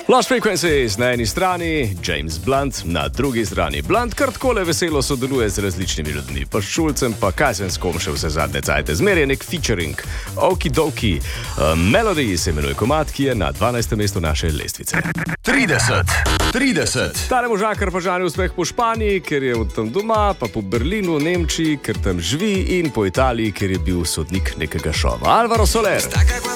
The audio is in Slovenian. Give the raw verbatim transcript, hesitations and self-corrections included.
Lost Frequencies na eni strani, James Blunt na drugi strani. Blunt kar takole veselo sodeluje z različnimi ljudmi, pa Šulcem, pa Kajsenskom še vse zadnje cajte. Zmer je nek featuring, okidoki. Uh, Melody se imenuje komad, ki je na dvanajstem mestu naše lestvice. trideset, trideset. Staremu žakar pa žani uspeh po Španiji, ker je od tam doma, pa po Berlinu, Nemčiji, ker tam živi, in po Italiji, ker je bil sodnik nekega šova. Alvaro Soler.